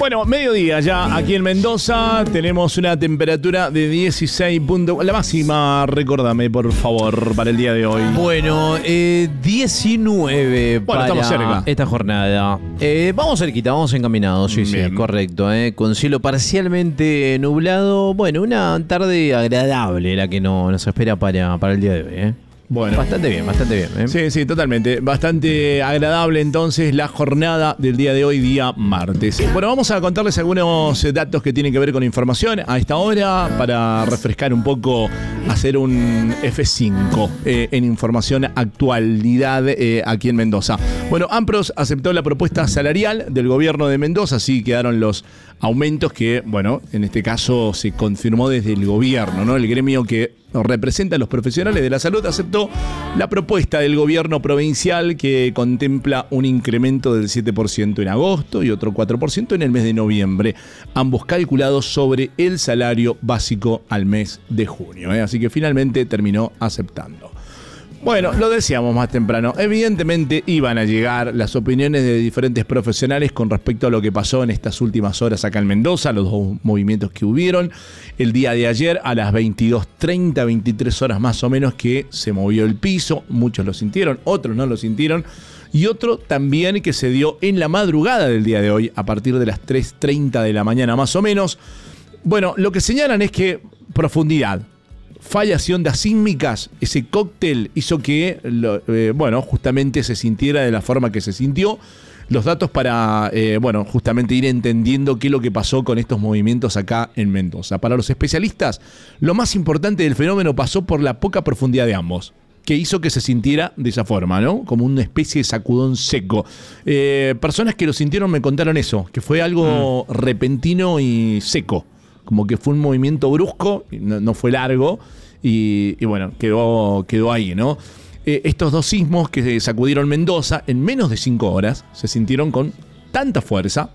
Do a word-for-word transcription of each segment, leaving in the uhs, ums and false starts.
Bueno, mediodía ya aquí en Mendoza. Tenemos una temperatura de dieciséis puntos. La máxima, recórdame, por favor, para el día de hoy. Bueno, eh, diecinueve bueno, para estamos cerca. esta jornada. Eh, vamos cerquita, vamos encaminados, sí, Bien. sí, correcto. Eh, con cielo parcialmente nublado. Bueno, una tarde agradable la que no, nos espera para, para el día de hoy, ¿eh? Bueno. Bastante bien, bastante bien. ¿eh? Sí, sí, totalmente. Bastante agradable entonces la jornada del día de hoy, día martes. Bueno, vamos a contarles algunos datos que tienen que ver con información a esta hora para refrescar un poco, hacer un F cinco eh, en información actualidad eh, aquí en Mendoza. Bueno, AMPROS aceptó la propuesta salarial del gobierno de Mendoza, así quedaron los aumentos que, bueno, en este caso se confirmó desde el gobierno, ¿no? El gremio que representa a los profesionales de la salud aceptó la propuesta del gobierno provincial que contempla un incremento del siete por ciento en agosto y otro cuatro por ciento en el mes de noviembre, ambos calculados sobre el salario básico al mes de junio, ¿eh? Así que finalmente terminó aceptando. Bueno, lo decíamos más temprano, evidentemente iban a llegar las opiniones de diferentes profesionales con respecto a lo que pasó en estas últimas horas acá en Mendoza, los dos movimientos que hubieron. El día de ayer a las veintidós treinta, veintitrés horas más o menos que se movió el piso, muchos lo sintieron, otros no lo sintieron, y otro también que se dio en la madrugada del día de hoy, a partir de las tres treinta de la mañana más o menos. Bueno, lo que señalan es que profundidad, fallas y ondas sísmicas, ese cóctel hizo que, lo, eh, bueno, justamente se sintiera de la forma que se sintió. Los datos para, eh, bueno, justamente ir entendiendo qué es lo que pasó con estos movimientos acá en Mendoza. Para los especialistas, lo más importante del fenómeno pasó por la poca profundidad de ambos, que hizo que se sintiera de esa forma, ¿no? Como una especie de sacudón seco. Eh, personas que lo sintieron me contaron eso, que fue algo mm. repentino y seco. Como que fue un movimiento brusco, no, no fue largo, y, y bueno, quedó, quedó ahí, ¿no? Eh, estos dos sismos que sacudieron Mendoza en menos de cinco horas se sintieron con tanta fuerza.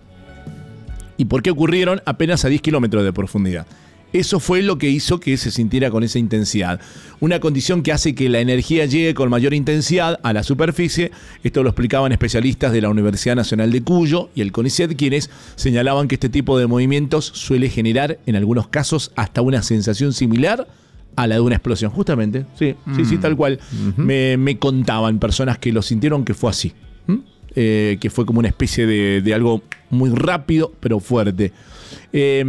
¿Y por qué ocurrieron apenas a diez kilómetros de profundidad? Eso fue lo que hizo que se sintiera con esa intensidad. Una condición que hace que la energía llegue con mayor intensidad a la superficie. Esto lo explicaban especialistas de la Universidad Nacional de Cuyo y el CONICET, quienes señalaban que este tipo de movimientos suele generar, en algunos casos, hasta una sensación similar a la de una explosión. Justamente, sí, mm. sí, sí, tal cual. Uh-huh. Me, me contaban personas que lo sintieron que fue así. ¿Mm? Eh, que fue como una especie de, de algo muy rápido, pero fuerte. Eh,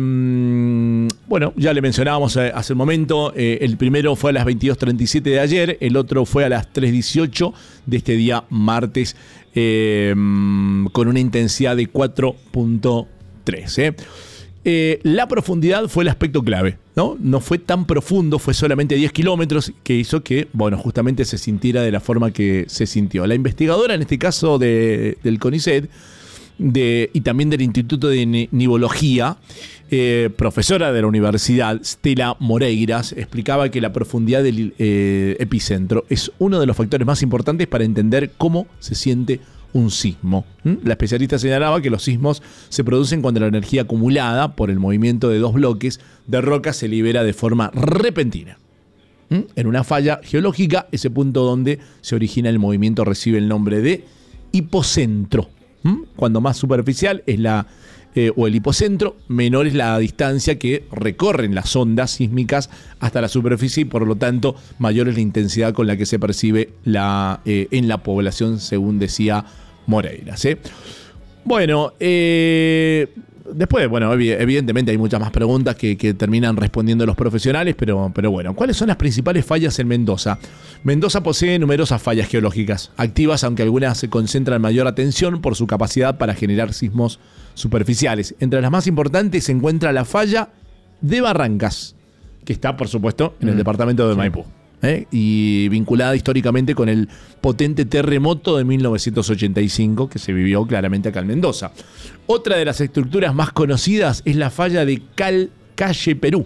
bueno, ya le mencionábamos hace un momento, eh, el primero fue a las veintidós treinta y siete de ayer, el otro fue a las tres dieciocho de este día martes, eh, con una intensidad de cuatro punto tres. Eh. Eh, la profundidad fue el aspecto clave, ¿no? No fue tan profundo, fue solamente diez kilómetros, que hizo que, bueno, justamente se sintiera de la forma que se sintió. La investigadora, en este caso de, del CONICET, De, y también del Instituto de Nivología, eh, profesora de la universidad, Stella Moreiras, explicaba que la profundidad del eh, epicentro es uno de los factores más importantes para entender cómo se siente un sismo. ¿Mm? La especialista señalaba que los sismos se producen cuando la energía acumulada por el movimiento de dos bloques de roca se libera de forma repentina. ¿Mm? En una falla geológica, ese punto donde se origina el movimiento recibe el nombre de hipocentro. ¿Mm? Cuando más superficial es la eh, o el hipocentro, menor es la distancia que recorren las ondas sísmicas hasta la superficie y por lo tanto mayor es la intensidad con la que se percibe la, eh, en la población, según decía Moreiras. ¿eh? Bueno, eh, después, bueno, evidentemente hay muchas más preguntas que, que terminan respondiendo los profesionales, pero, pero bueno, ¿cuáles son las principales fallas en Mendoza? Mendoza posee numerosas fallas geológicas, activas aunque algunas se concentran mayor atención por su capacidad para generar sismos superficiales. Entre las más importantes se encuentra la falla de Barrancas, que está, por supuesto, en el mm, departamento de sí. Maipú. ¿eh? Y vinculada históricamente con el potente terremoto de mil novecientos ochenta y cinco que se vivió claramente acá en Mendoza. Otra de las estructuras más conocidas es la falla de Cal Calle Perú.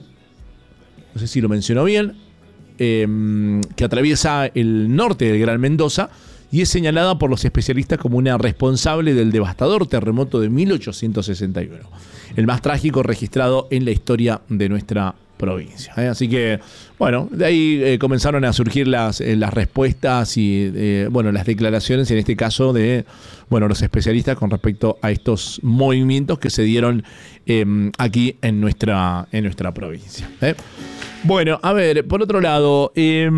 No sé si lo mencionó bien, eh, que atraviesa el norte del Gran Mendoza y es señalada por los especialistas como una responsable del devastador terremoto de mil ochocientos sesenta y uno, el más trágico registrado en la historia de nuestra provincia. ¿eh? Así que, bueno, de ahí eh, comenzaron a surgir las, eh, las respuestas y, eh, bueno, las declaraciones, en este caso, de, bueno, los especialistas con respecto a estos movimientos que se dieron eh, aquí en nuestra, en nuestra provincia. ¿eh? Bueno, a ver, por otro lado, eh,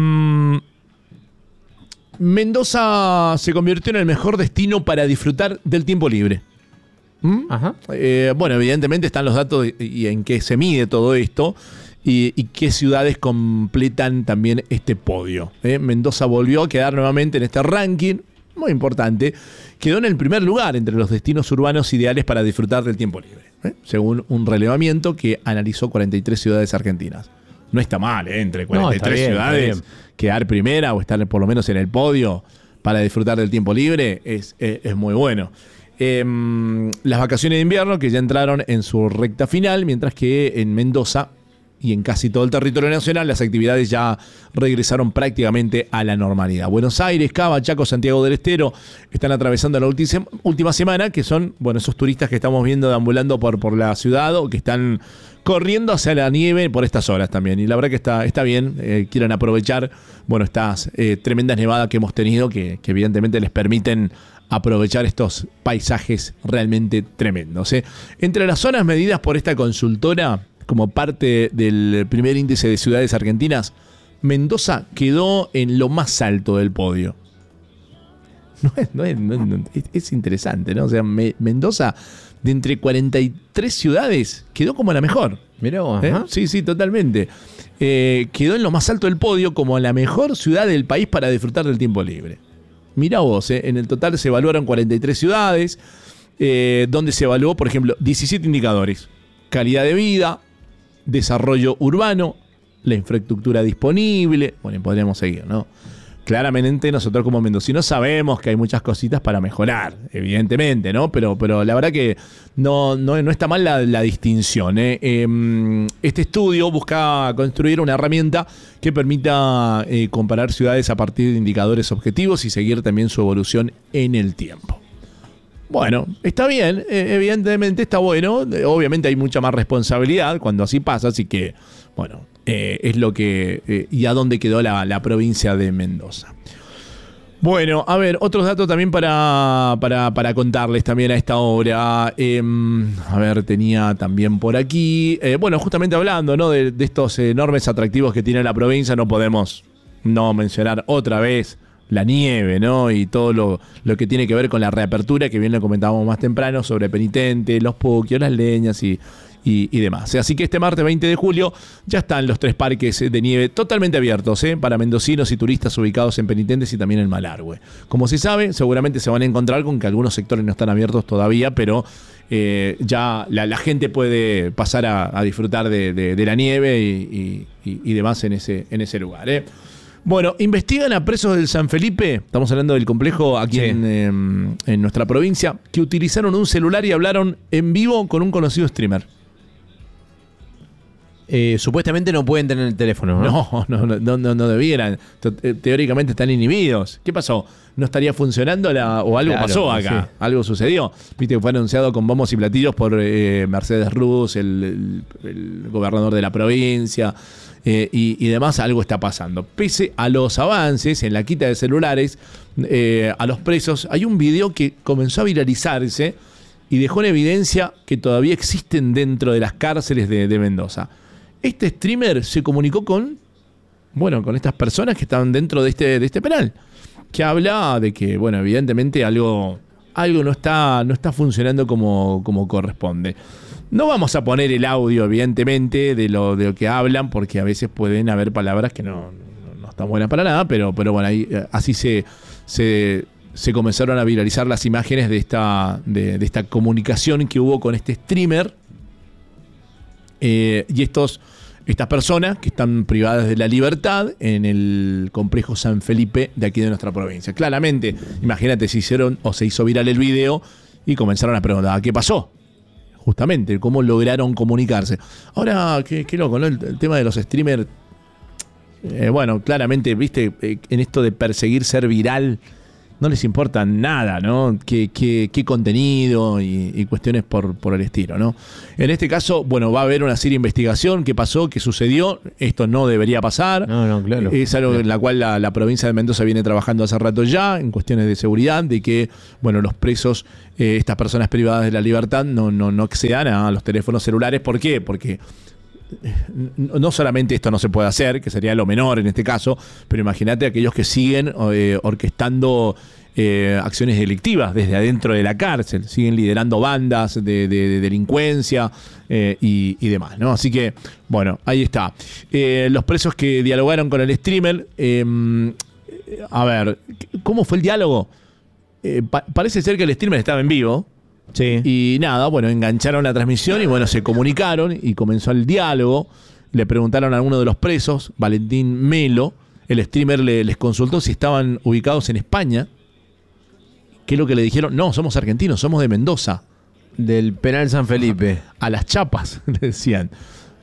Mendoza se convirtió en el mejor destino para disfrutar del tiempo libre. ¿Mm? Ajá. Eh, bueno, evidentemente están los datos y, y en qué se mide todo esto y, y qué ciudades completan también este podio. ¿eh? Mendoza volvió a quedar nuevamente en este ranking, muy importante. Quedó en el primer lugar entre los destinos urbanos ideales para disfrutar del tiempo libre, ¿eh? según un relevamiento que analizó cuarenta y tres ciudades argentinas. No está mal, ¿eh? entre cuarenta y tres no, bien, ciudades, quedar primera o estar por lo menos en el podio para disfrutar del tiempo libre es, es, es muy bueno. Eh, las vacaciones de invierno que ya entraron en su recta final, mientras que en Mendoza y en casi todo el territorio nacional las actividades ya regresaron prácticamente a la normalidad. Buenos Aires, Cava, Chaco, Santiago del Estero están atravesando la última, última semana, que son, bueno, esos turistas que estamos viendo deambulando por, por la ciudad o que están corriendo hacia la nieve por estas horas también. Y la verdad que está, está bien, eh, quieren aprovechar, bueno, estas eh, tremendas nevadas que hemos tenido que, que evidentemente les permiten aprovechar estos paisajes realmente tremendos. ¿eh? Entre las zonas medidas por esta consultora como parte del primer índice de ciudades argentinas, Mendoza quedó en lo más alto del podio. No es, no es, no es, no, es, es interesante, ¿no? O sea, me, Mendoza, de entre cuarenta y tres ciudades, quedó como la mejor. Mirá vos, ¿Eh? Sí, sí, totalmente. Eh, quedó en lo más alto del podio como la mejor ciudad del país para disfrutar del tiempo libre. Mirá vos, eh, en el total se evaluaron cuarenta y tres ciudades, eh, donde se evaluó, por ejemplo, diecisiete indicadores. Calidad de vida, desarrollo urbano, la infraestructura disponible. Bueno, podríamos seguir, ¿no? Claramente nosotros como mendocinos sabemos que hay muchas cositas para mejorar, evidentemente, ¿no? Pero, pero la verdad que no, no, no está mal la, la distinción. ¿eh? Eh, este estudio busca construir una herramienta que permita eh, comparar ciudades a partir de indicadores objetivos y seguir también su evolución en el tiempo. Bueno, está bien, eh, evidentemente está bueno. Eh, obviamente hay mucha más responsabilidad cuando así pasa, así que, bueno, eh, es lo que... Eh, y a dónde quedó la, la provincia de Mendoza. Bueno, a ver, otros datos también para, para, para contarles también a esta hora. Eh, a ver, tenía también por aquí... Eh, bueno, justamente hablando, ¿no? de, de estos enormes atractivos que tiene la provincia, no podemos no mencionar otra vez la nieve, ¿no? Y todo lo, lo que tiene que ver con la reapertura, que bien lo comentábamos más temprano, sobre Penitente, los Puquios, las Leñas y, y, y demás. Así que este martes veinte de julio ya están los tres parques de nieve totalmente abiertos, ¿eh? para mendocinos y turistas ubicados en Penitentes y también en Malargüe. Como se sabe, seguramente se van a encontrar con que algunos sectores no están abiertos todavía, pero eh, ya la, la gente puede pasar a, a disfrutar de, de, de la nieve y, y, y demás en ese, en ese lugar, ¿eh? Bueno, investigan a presos del San Felipe, estamos hablando del complejo aquí sí. en, eh, en nuestra provincia, que utilizaron un celular y hablaron en vivo con un conocido streamer. Eh, supuestamente no pueden tener el teléfono, ¿no? No, no, no, no, no debieran. Teóricamente están inhibidos. ¿Qué pasó? ¿No estaría funcionando la, o algo claro, pasó acá? Sí. Algo sucedió. Viste que fue anunciado con bombos y platillos por eh, Mercedes Ruz, el, el, el gobernador de la provincia. Eh, y, y demás, algo está pasando. Pese a los avances en la quita de celulares eh, a los presos, hay un video que comenzó a viralizarse y dejó en evidencia que todavía existen dentro de las cárceles de, de Mendoza. Este streamer se comunicó con, bueno, con estas personas que estaban dentro de este, de este penal, que habla de que, bueno, evidentemente algo, algo no está, no está funcionando como, como corresponde. No vamos a poner el audio, evidentemente, de lo, de lo que hablan, porque a veces pueden haber palabras que no, no, no están buenas para nada, pero, pero bueno, ahí, así se, se, se comenzaron a viralizar las imágenes de esta, de, de esta comunicación que hubo con este streamer. Eh, y estos, estas personas que están privadas de la libertad en el complejo San Felipe de aquí de nuestra provincia. Claramente, imagínate, se hicieron o se hizo viral el video y comenzaron a preguntar, ¿qué pasó? Justamente, cómo lograron comunicarse. Ahora, qué, qué loco, ¿no? El, el tema de los streamers. Eh, bueno, claramente, viste, eh, en esto de perseguir ser viral, no les importa nada, ¿no? Qué, qué, qué contenido y, y cuestiones por, por el estilo, ¿no? En este caso, bueno, va a haber una seria investigación. ¿Qué pasó? ¿Qué sucedió? Esto no debería pasar. No, no, claro. Es algo claro. en la cual la, la provincia de Mendoza viene trabajando hace rato ya, en cuestiones de seguridad, de que, bueno, los presos, eh, estas personas privadas de la libertad, no, no, no accedan a los teléfonos celulares. ¿Por qué? Porque no solamente esto no se puede hacer, que sería lo menor en este caso, pero imagínate aquellos que siguen eh, orquestando eh, acciones delictivas desde adentro de la cárcel, siguen liderando bandas de, de, de delincuencia eh, y, y demás, ¿no? Así que, bueno, ahí está. Eh, los presos que dialogaron con el streamer, eh, a ver, ¿cómo fue el diálogo? Eh, pa- parece ser que el streamer estaba en vivo. Sí. Y nada, bueno, engancharon la transmisión y bueno, se comunicaron y comenzó el diálogo. Le preguntaron a alguno de los presos, Valentín Melo, el streamer le, les consultó si estaban ubicados en España. ¿Qué es lo que le dijeron? No, somos argentinos, somos de Mendoza. Del penal San Felipe. A las chapas, le decían.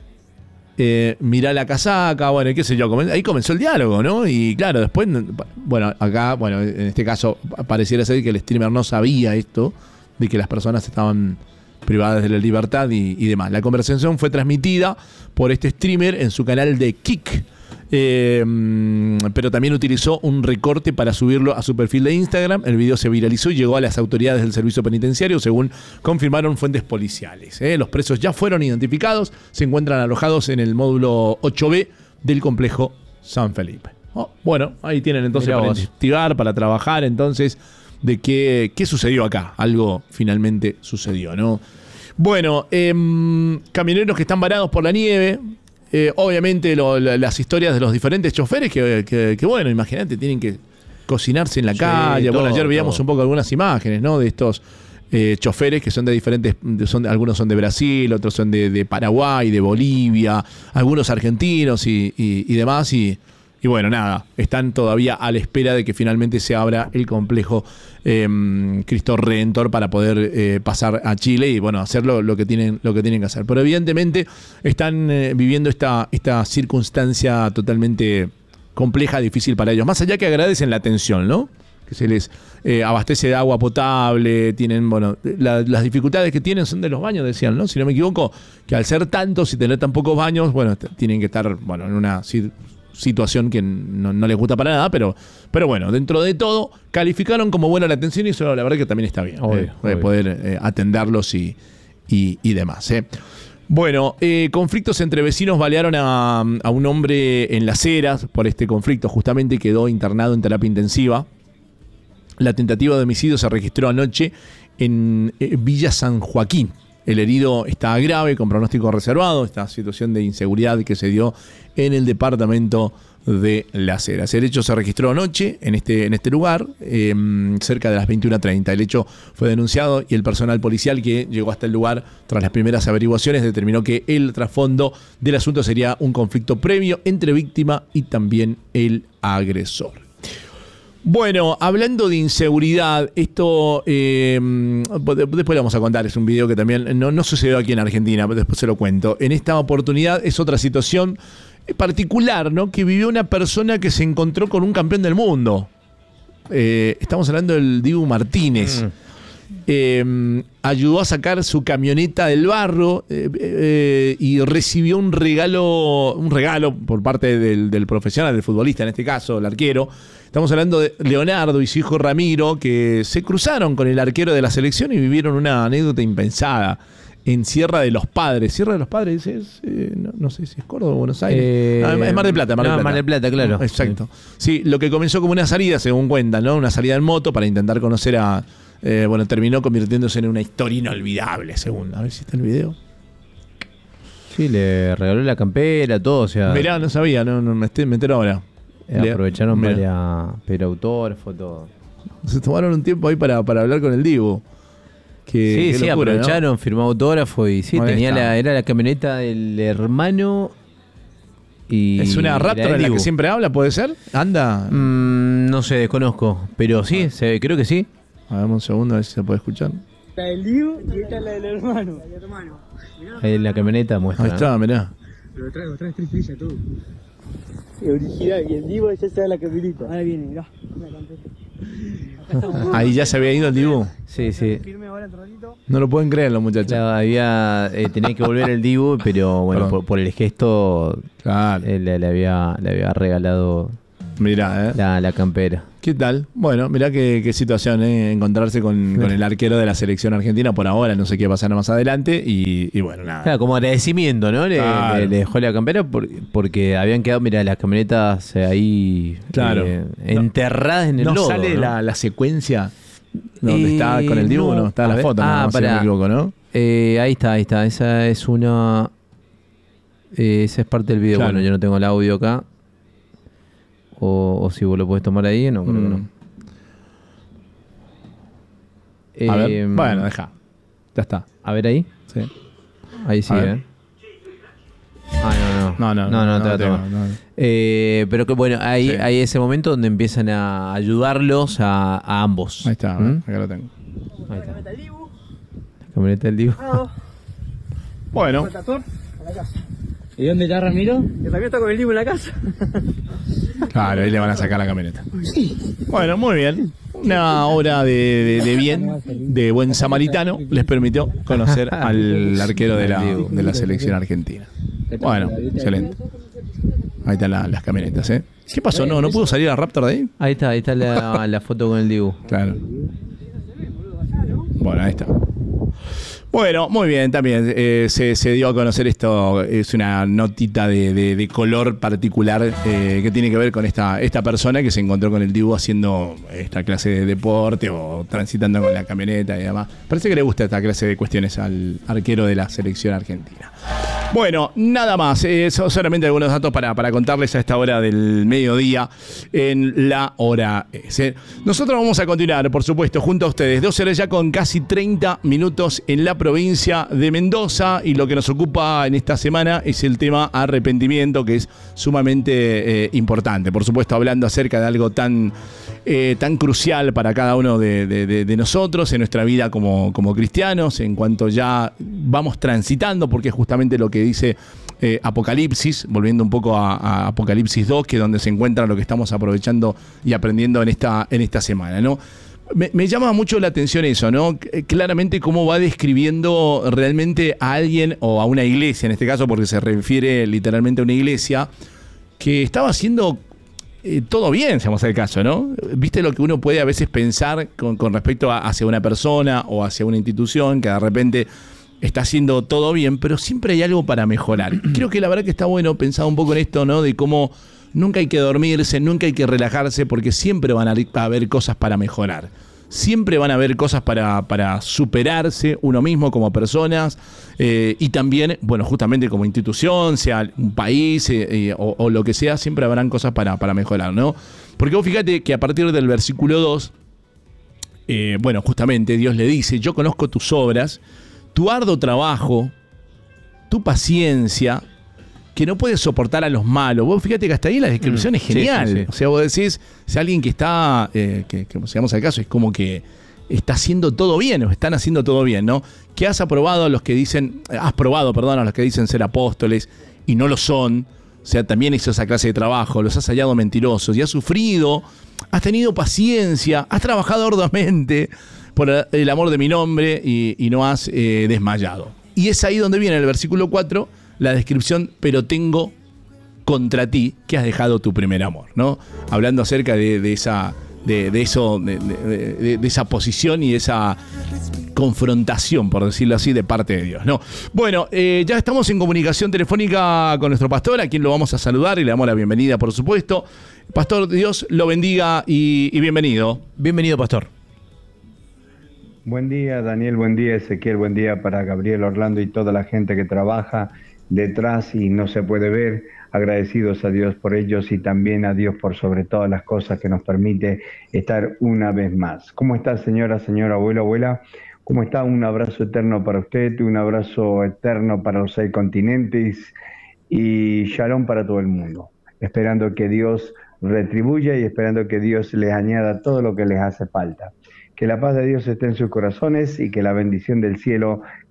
Eh, mirá la casaca, bueno, qué sé yo. Ahí comenzó el diálogo, ¿no? Y claro, después, bueno, acá, bueno, en este caso pareciera ser que el streamer no sabía esto, de que las personas estaban privadas de la libertad y, y demás. La conversación fue transmitida por este streamer en su canal de Kik, eh, pero también utilizó un recorte para subirlo a su perfil de Instagram. El video se viralizó y llegó a las autoridades del servicio penitenciario, según confirmaron fuentes policiales. ¿eh? Los presos ya fueron identificados, se encuentran alojados en el módulo ocho B del complejo San Felipe. Oh, bueno, ahí tienen entonces Mirá para vos. investigar, para trabajar entonces de qué, qué sucedió acá. Algo finalmente sucedió, ¿no? Bueno, eh, camioneros que están varados por la nieve. Eh, obviamente lo, la, las historias de los diferentes choferes que, que, que bueno, imagínate, tienen que cocinarse en la Sí, calle. todo, Bueno, ayer veíamos todo. un poco algunas imágenes, ¿no? De estos eh, choferes que son de diferentes, son, algunos son de Brasil, otros son de, de Paraguay, de Bolivia, algunos argentinos y, y, y demás. Y, y bueno, nada, están todavía a la espera de que finalmente se abra el complejo eh, Cristo Redentor para poder eh, pasar a Chile y bueno, hacer lo, lo que tienen, lo que tienen que hacer. Pero evidentemente están eh, viviendo esta, esta circunstancia totalmente compleja, difícil para ellos. Más allá que agradecen la atención, ¿no? Que se les eh, abastece de agua potable, tienen, bueno, la, las dificultades que tienen son de los baños, decían, ¿no? Si no me equivoco, que al ser tantos y tener tan pocos baños, bueno, t- tienen que estar, bueno, en una si- situación que no, no les gusta para nada, pero, pero bueno, dentro de todo, calificaron como buena la atención y eso la verdad que también está bien, Obvio, eh, de obvio. poder eh, atenderlos y, y, y demás, ¿eh? Bueno, eh, conflictos entre vecinos balearon a, a un hombre en Las Heras. Por este conflicto justamente quedó internado en terapia intensiva. La tentativa de homicidio se registró anoche en eh, Villa San Joaquín. El herido está grave, con pronóstico reservado. Esta situación de inseguridad que se dio en el departamento de Las Heras. El hecho se registró anoche en este, en este lugar, eh, cerca de las veintiuna treinta. El hecho fue denunciado y el personal policial que llegó hasta el lugar tras las primeras averiguaciones determinó que el trasfondo del asunto sería un conflicto previo entre víctima y también el agresor. Bueno, hablando de inseguridad, esto eh, después le vamos a contar, es un video que también no, no sucedió aquí en Argentina, pero después se lo cuento. En esta oportunidad es otra situación particular, ¿no? Que vivió una persona que se encontró con un campeón del mundo. Eh, estamos hablando del Dibu Martínez. Mm. Eh, ayudó a sacar su camioneta del barro eh, eh, y recibió un regalo, un regalo por parte del, del profesional, del futbolista, en este caso, el arquero. Estamos hablando de Leonardo y su hijo Ramiro, que se cruzaron con el arquero de la selección y vivieron una anécdota impensada en Sierra de los Padres. Sierra de los Padres es, eh, no, no sé si es Córdoba o Buenos Aires. Eh, no, es Mar del Plata, Mar del no, Plata. Mar del Plata, claro. Exacto. Sí, lo que comenzó como una salida, según cuentan, ¿no? Una salida en moto para intentar conocer a... Eh, bueno, terminó convirtiéndose en una historia inolvidable, según. A ver si está el video. Sí, le regaló la campera, todo, o sea... Mirá, no sabía, no, no me, estoy, me entero ahora. Eh, Le- aprovecharon mirá. para pedir autógrafo, todo. Se tomaron un tiempo ahí para, para hablar con el Dibu. Qué, sí, qué sí, locura, ¿no? aprovecharon, firmó autógrafo y sí, Ahí tenía está. la, era la camioneta del hermano y... ¿Es una Raptor del en la que Dibu. siempre habla, puede ser? ¿Anda? Mm, no sé, desconozco, pero sí, se, creo que sí. A ver, un segundo, a ver si se puede escuchar. La del Dibu y esta es la del hermano. La del hermano. Ahí en la camioneta muestra. Ahí está, mirá. Lo traigo, traes tres pizzas todo. Original, y el Dibu ya está en la camioneta. Ahora viene, mirá. Me la conté. Ahí ya se había ido el Dibu. Sí, sí. No lo pueden creer los muchachos. Claro, había, eh, tenía que volver el Dibu, pero bueno, por, por el gesto claro. eh, le, le, había, le había regalado mirá, ¿eh? la, la campera. ¿Qué tal? Bueno, mirá qué, qué situación, ¿eh? Encontrarse con, con el arquero de la selección argentina por ahora, no sé qué pasará más adelante y, y bueno, nada. Claro, como agradecimiento, ¿no? Le, claro. le, le dejó la campera por, porque habían quedado, mira, las camionetas ahí claro. eh, enterradas en el no lodo. Sale ¿no? la, la secuencia donde eh, está con el Dibu, no, no está la ver, foto, ah, no, para, si no me equivoco, ¿no? Eh, ahí está, ahí está. Esa es una. Eh, esa es parte del video. Claro. Bueno, yo no tengo el audio acá. O, o si vos lo podés tomar ahí, no, creo mm. que no. A ver, Eh, bueno, deja. Ya está. A ver ahí. Sí. Ahí sí, ¿eh? Ah, no, no. No, no, no, no, no, te no va a tengo, tomar. no. Eh, pero que bueno, hay, Sí. hay ese momento donde empiezan a ayudarlos a, a ambos. Ahí está, ¿Mm? acá lo tengo. Ahí está. La camioneta del Dibu. Bueno, ¿Y dónde está Ramiro? Que también está con el Dibu en la casa. claro, ahí le van a sacar la camioneta. Bueno, muy bien. Una obra de, de, de bien, de buen samaritano, les permitió conocer al arquero de la, de la selección argentina. Bueno, excelente. Ahí están la, las camionetas, ¿eh? ¿Qué pasó? ¿No, no pudo salir a Raptor de ahí? Ahí está, ahí está la, la foto con el Dibu. Claro. Bueno, ahí está. Bueno, muy bien, también eh, se, se dio a conocer esto, es una notita de, de, de color particular eh, que tiene que ver con esta, esta persona que se encontró con el Dibu haciendo esta clase de deporte o transitando con la camioneta y demás. Parece que le gusta esta clase de cuestiones al arquero de la selección argentina. Bueno, nada más, eh, son solamente algunos datos para, para contarles a esta hora del mediodía en la hora S. Nosotros vamos a continuar, por supuesto, junto a ustedes, doce horas ya con casi treinta minutos en la provincia de Mendoza, y lo que nos ocupa en esta semana es el tema arrepentimiento, que es sumamente eh, importante, por supuesto, hablando acerca de algo tan, eh, tan crucial para cada uno de, de, de, de nosotros en nuestra vida como, como cristianos, en cuanto ya vamos transitando, porque es justamente lo que dice eh, Apocalipsis, volviendo un poco a, a Apocalipsis dos, que es donde se encuentra lo que estamos aprovechando y aprendiendo en esta, en esta semana, ¿no? Me, me llama mucho la atención eso, ¿no? Claramente cómo va describiendo realmente a alguien o a una iglesia, en este caso porque se refiere literalmente a una iglesia, que estaba haciendo eh, todo bien, si vamos al caso, ¿no? Viste lo que uno puede a veces pensar con, con respecto a, hacia una persona o hacia una institución, que de repente está haciendo todo bien, pero siempre hay algo para mejorar. Creo que la verdad que está bueno pensar un poco en esto, ¿no? De cómo nunca hay que dormirse, nunca hay que relajarse, porque siempre van a haber cosas para mejorar. Siempre van a haber cosas para, para superarse uno mismo como personas eh, y también, bueno, justamente como institución, sea un país eh, eh, o, o lo que sea, siempre habrán cosas para, para mejorar, ¿no? Porque vos fíjate que a partir del versículo dos, eh, bueno, justamente Dios le dice: yo conozco tus obras, tu arduo trabajo, tu paciencia, que no puedes soportar a los malos. Vos fíjate que hasta ahí la descripción mm, es genial. Sí, sí, sí. O sea, vos decís, si alguien que está, eh, que, que digamos al caso, es como que está haciendo todo bien, o están haciendo todo bien, ¿no? Que has aprobado a los que dicen, has probado, perdón, a los que dicen ser apóstoles y no lo son. O sea, también hizo esa clase de trabajo, los has hallado mentirosos y has sufrido, has tenido paciencia, has trabajado arduamente por el amor de mi nombre y, y no has eh, desmayado. Y es ahí donde viene el versículo cuatro, la descripción: pero tengo contra ti que has dejado tu primer amor, ¿no? Hablando acerca de, de esa de, de eso de, de, de, de esa posición y esa confrontación, por decirlo así, de parte de Dios, ¿no? Bueno, eh, ya estamos en comunicación telefónica con nuestro pastor, a quien lo vamos a saludar y le damos la bienvenida, por supuesto. Pastor, Dios lo bendiga y, y bienvenido. Bienvenido, pastor. Buen día, Daniel, buen día, Ezequiel, buen día para Gabriel, Orlando y toda la gente que trabaja detrás y no se puede ver. Agradecidos a Dios por ellos y también a Dios por sobre todas las cosas que nos permite estar una vez más. ¿Cómo está, señora, señora, abuelo, abuela? ¿Cómo está? Un abrazo eterno para usted, un abrazo eterno para los seis continentes y shalom para todo el mundo. Esperando que Dios retribuya y esperando que Dios les añada todo lo que les hace falta. Que la paz de Dios esté en sus corazones y que la bendición del cielo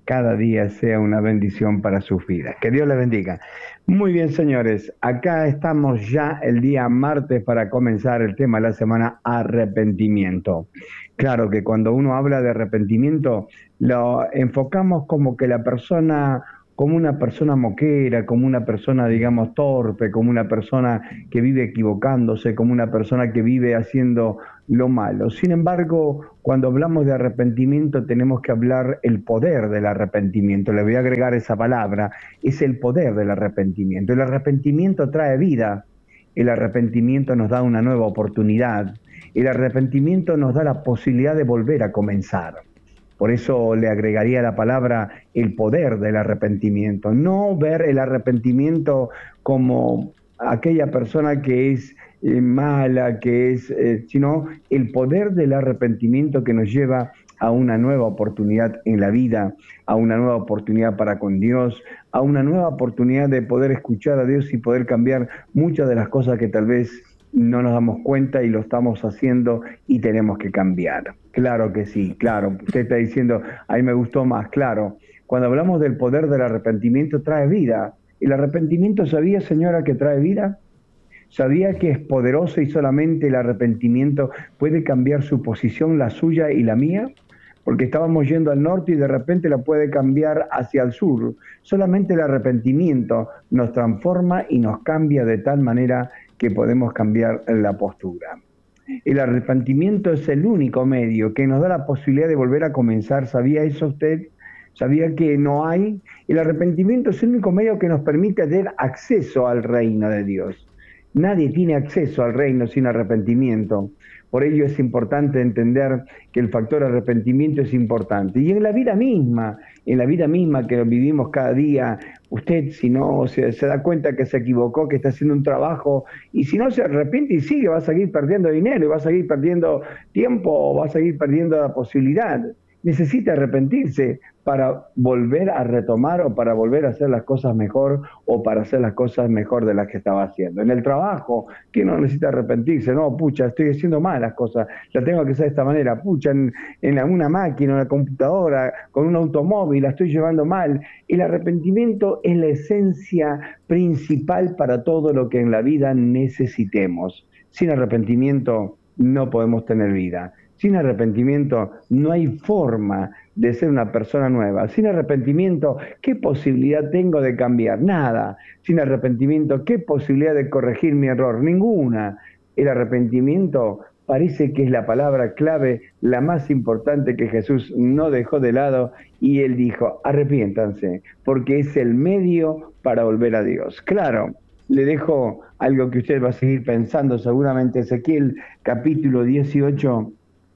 cada día sea una bendición para sus vidas. Que Dios les bendiga. Muy bien, señores, acá estamos ya el día martes para comenzar el tema de la semana, arrepentimiento. Claro que cuando uno habla de arrepentimiento, lo enfocamos como que la persona, como una persona moquera, como una persona, digamos, torpe, como una persona que vive equivocándose, como una persona que vive haciendo lo malo. Sin embargo, cuando hablamos de arrepentimiento tenemos que hablar el poder del arrepentimiento. Le voy a agregar esa palabra, es el poder del arrepentimiento. El arrepentimiento trae vida, el arrepentimiento nos da una nueva oportunidad, el arrepentimiento nos da la posibilidad de volver a comenzar. Por eso le agregaría la palabra el poder del arrepentimiento. No ver el arrepentimiento como aquella persona que es eh, mala, que es, eh, sino el poder del arrepentimiento que nos lleva a una nueva oportunidad en la vida, a una nueva oportunidad para con Dios, a una nueva oportunidad de poder escuchar a Dios y poder cambiar muchas de las cosas que tal vez no nos damos cuenta y lo estamos haciendo y tenemos que cambiar. Claro que sí, claro. Usted está diciendo, a mí me gustó más, claro. Cuando hablamos del poder del arrepentimiento, trae vida. ¿El arrepentimiento sabía, señora, que trae vida? ¿Sabía que es poderoso y solamente el arrepentimiento puede cambiar su posición, la suya y la mía? Porque estábamos yendo al norte y de repente la puede cambiar hacia el sur. Solamente el arrepentimiento nos transforma y nos cambia de tal manera que podemos cambiar la postura. El arrepentimiento es el único medio que nos da la posibilidad de volver a comenzar. ¿Sabía eso usted? ¿Sabía que no hay? El arrepentimiento es el único medio que nos permite tener acceso al reino de Dios. Nadie tiene acceso al reino sin arrepentimiento. Por ello es importante entender que el factor arrepentimiento es importante. Y en la vida misma, en la vida misma que vivimos cada día, usted si no se, se da cuenta que se equivocó, que está haciendo un trabajo, y si no se arrepiente y sigue, va a seguir perdiendo dinero, y va a seguir perdiendo tiempo, va a seguir perdiendo la posibilidad. Necesita arrepentirse para volver a retomar o para volver a hacer las cosas mejor o para hacer las cosas mejor de las que estaba haciendo. En el trabajo, ¿quién no necesita arrepentirse? No, pucha, estoy haciendo mal las cosas, las tengo que hacer de esta manera. Pucha, en, en una máquina, en una computadora, con un automóvil, la estoy llevando mal. El arrepentimiento es la esencia principal para todo lo que en la vida necesitemos. Sin arrepentimiento no podemos tener vida. Sin arrepentimiento no hay forma de ser una persona nueva. Sin arrepentimiento, ¿qué posibilidad tengo de cambiar? Nada. Sin arrepentimiento, ¿qué posibilidad de corregir mi error? Ninguna. El arrepentimiento parece que es la palabra clave, la más importante que Jesús no dejó de lado, y Él dijo, arrepiéntanse, porque es el medio para volver a Dios. Claro, le dejo algo que usted va a seguir pensando seguramente. Ezequiel capítulo dieciocho,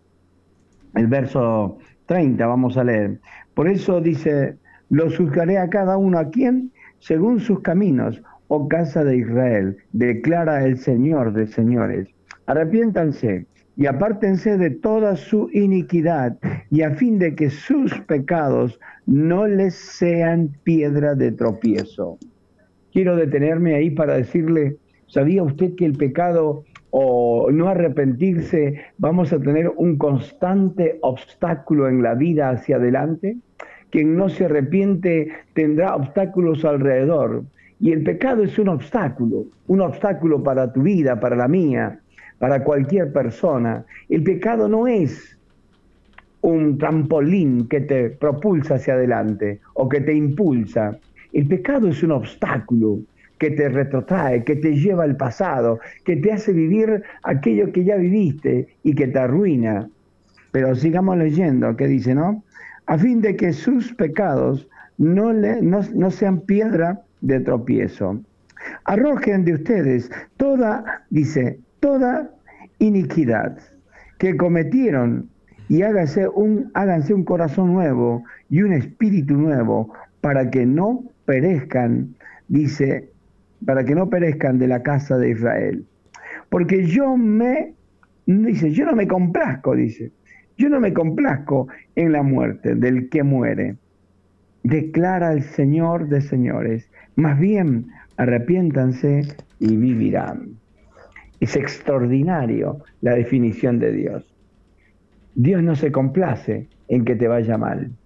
el verso treinta, vamos a leer. Por eso dice, los juzgaré a cada uno a quien, según sus caminos, oh casa de Israel, declara el Señor de señores. Arrepiéntanse y apártense de toda su iniquidad, y a fin de que sus pecados no les sean piedra de tropiezo. Quiero detenerme ahí para decirle, ¿sabía usted que el pecado o no arrepentirse, vamos a tener un constante obstáculo en la vida hacia adelante? Quien no se arrepiente tendrá obstáculos alrededor. Y el pecado es un obstáculo, un obstáculo para tu vida, para la mía, para cualquier persona. El pecado no es un trampolín que te propulsa hacia adelante o que te impulsa. El pecado es un obstáculo que te retrotrae, que te lleva al pasado, que te hace vivir aquello que ya viviste y que te arruina. Pero sigamos leyendo, ¿qué dice, no? A fin de que sus pecados no, le, no, no sean piedra de tropiezo. Arrojen de ustedes toda, dice, toda iniquidad que cometieron y háganse un, háganse un corazón nuevo y un espíritu nuevo para que no perezcan, dice, para que no perezcan de la casa de Israel. Porque yo me, dice, yo no me complazco, dice, yo no me complazco en la muerte del que muere. Declara el Señor de señores, más bien arrepiéntanse y vivirán. Es extraordinario la definición de Dios. Dios no se complace en que te vaya mal.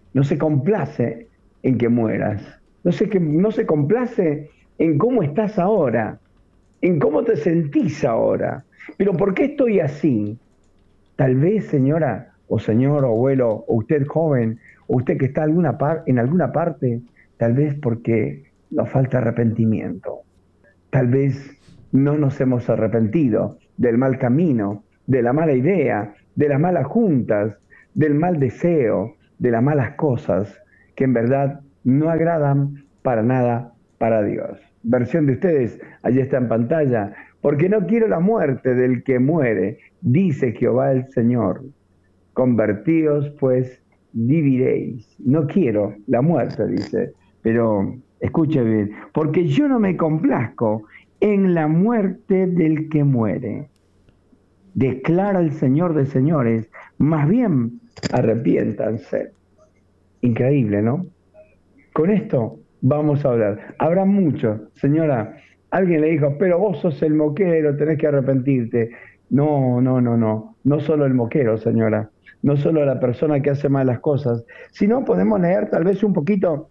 no se complace en que mueras, no se, no se complace en cómo estás ahora, en cómo te sentís ahora. Pero ¿por qué estoy así? Tal vez, señora, o señor, o abuelo, o usted joven, o usted que está alguna par- en alguna parte, tal vez porque nos falta arrepentimiento. Tal vez no nos hemos arrepentido del mal camino, de la mala idea, de las malas juntas, del mal deseo, de las malas cosas que en verdad no agradan para nada para Dios. Versión de ustedes, allí está en pantalla. Porque no quiero la muerte del que muere, dice Jehová el Señor. Convertíos, pues, viviréis. No quiero la muerte, dice, pero escuche bien, porque yo no me complazco en la muerte del que muere. Declara el Señor de señores, más bien arrepiéntanse. Increíble, ¿no? Con esto vamos a hablar. Habrá mucho, señora. Alguien le dijo, pero vos sos el moquero, tenés que arrepentirte. No, no, no, no. No solo el moquero, señora. No solo la persona que hace malas cosas. Sino podemos leer tal vez un poquito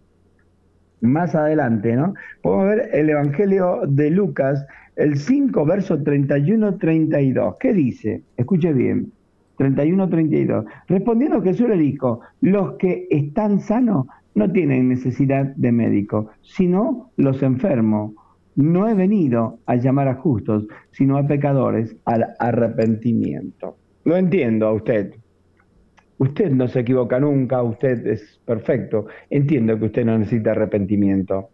más adelante, ¿no? Podemos ver el Evangelio de Lucas, el cinco, verso treinta y uno treinta y dos. ¿Qué dice? Escuche bien. treinta y uno treinta y dos. Respondiendo Jesús le dijo, los que están sanos no tienen necesidad de médico, sino los enfermos. No he venido a llamar a justos, sino a pecadores al arrepentimiento. Lo entiendo a usted. Usted no se equivoca nunca, usted es perfecto. Entiendo que usted no necesita arrepentimiento.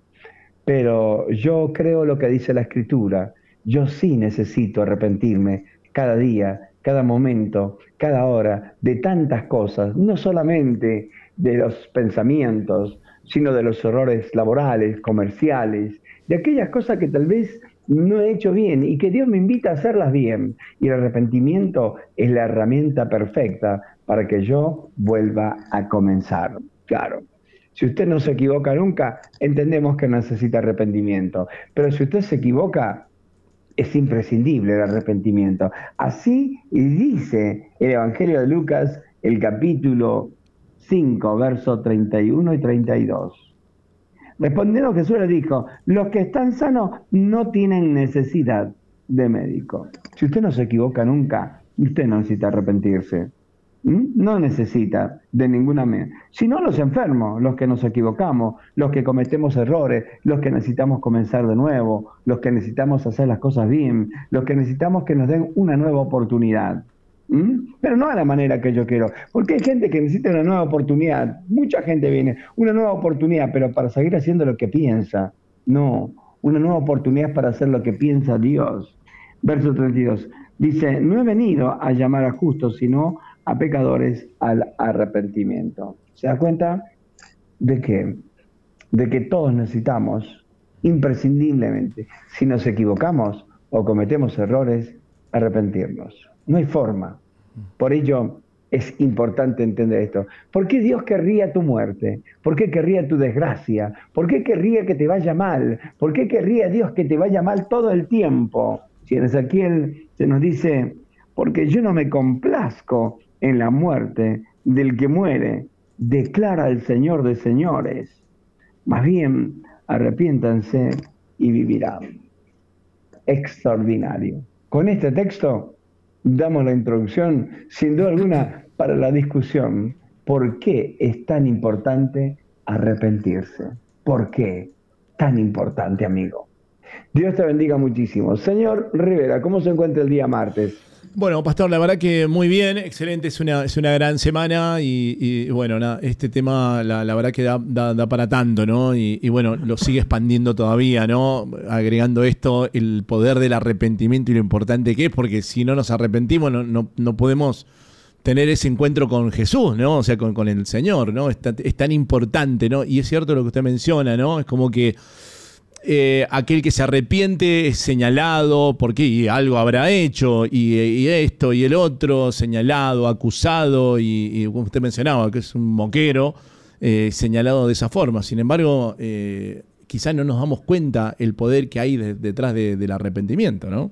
Pero yo creo lo que dice la Escritura. Yo sí necesito arrepentirme cada día, cada momento, cada hora, de tantas cosas. No solamente de los pensamientos, sino de los errores laborales, comerciales, de aquellas cosas que tal vez no he hecho bien y que Dios me invita a hacerlas bien. Y el arrepentimiento es la herramienta perfecta para que yo vuelva a comenzar. Claro, si usted no se equivoca nunca, entendemos que necesita arrepentimiento. Pero si usted se equivoca, es imprescindible el arrepentimiento. Así dice el Evangelio de Lucas, el capítulo cinco, versos treinta y uno y treinta y dos. Respondiendo Jesús le dijo, los que están sanos no tienen necesidad de médico. Si usted no se equivoca nunca, usted no necesita arrepentirse. ¿Mm? No necesita de ninguna manera. Sino los enfermos, los que nos equivocamos, los que cometemos errores, los que necesitamos comenzar de nuevo, los que necesitamos hacer las cosas bien, los que necesitamos que nos den una nueva oportunidad. ¿Mm? Pero no a la manera que yo quiero, porque hay gente que necesita una nueva oportunidad, mucha gente viene, una nueva oportunidad, pero para seguir haciendo lo que piensa. No, una nueva oportunidad para hacer lo que piensa Dios. Verso treinta y dos, dice, no he venido a llamar a justos, sino a pecadores al arrepentimiento. ¿Se da cuenta? ¿De qué? De que todos necesitamos, imprescindiblemente, si nos equivocamos o cometemos errores, arrepentirnos. No hay forma. Por ello es importante entender esto. ¿Por qué Dios querría tu muerte? ¿Por qué querría tu desgracia? ¿Por qué querría que te vaya mal? ¿Por qué querría Dios que te vaya mal todo el tiempo? Si en Ezequiel se nos dice, porque yo no me complazco en la muerte del que muere, declara el Señor de señores. Más bien, arrepiéntanse y vivirán. Extraordinario. Con este texto damos la introducción, sin duda alguna, para la discusión. ¿Por qué es tan importante arrepentirse? ¿Por qué tan importante, amigo? Dios te bendiga muchísimo. Señor Rivera, ¿cómo se encuentra el día martes? Bueno, Pastor, la verdad que muy bien, excelente, es una, es una gran semana y, y bueno, nada, este tema la, la verdad que da, da, da para tanto, ¿no? Y, y bueno, lo sigue expandiendo todavía, ¿no? Agregando esto, el poder del arrepentimiento y lo importante que es, porque si no nos arrepentimos no, no, no podemos tener ese encuentro con Jesús, ¿no? O sea, con, con el Señor, ¿no? Es tan, es tan importante, ¿no? Y es cierto lo que usted menciona, ¿no? Es como que Eh, aquel que se arrepiente es señalado porque algo habrá hecho y, y esto y el otro, señalado, acusado y, y como usted mencionaba, que es un moquero, eh, señalado de esa forma. Sin embargo, eh, quizás no nos damos cuenta el poder que hay de, detrás de, del arrepentimiento, ¿no?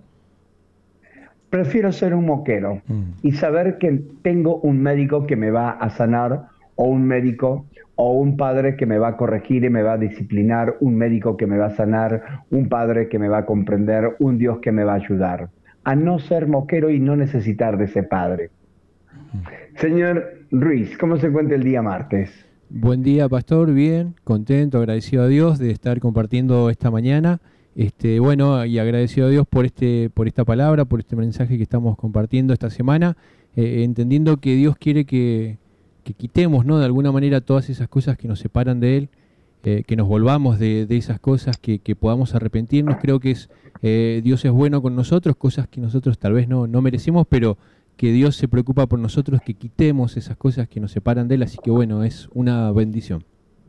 Prefiero ser un moquero mm. y saber que tengo un médico que me va a sanar o un médico, o un padre que me va a corregir y me va a disciplinar, un médico que me va a sanar, un padre que me va a comprender, un Dios que me va a ayudar. A no ser moquero y no necesitar de ese padre. Señor Ruiz, ¿cómo se encuentra el día martes? Buen día, pastor, bien, contento, agradecido a Dios de estar compartiendo esta mañana. Este, bueno, y agradecido a Dios por este, por esta palabra, por este mensaje que estamos compartiendo esta semana, eh, entendiendo que Dios quiere que, que quitemos, ¿no?, de alguna manera todas esas cosas que nos separan de Él, eh, que nos volvamos de, de esas cosas, que, que podamos arrepentirnos. Creo que es eh, Dios es bueno con nosotros, cosas que nosotros tal vez no, no merecemos, pero que Dios se preocupa por nosotros, que quitemos esas cosas que nos separan de Él, así que bueno, es una bendición.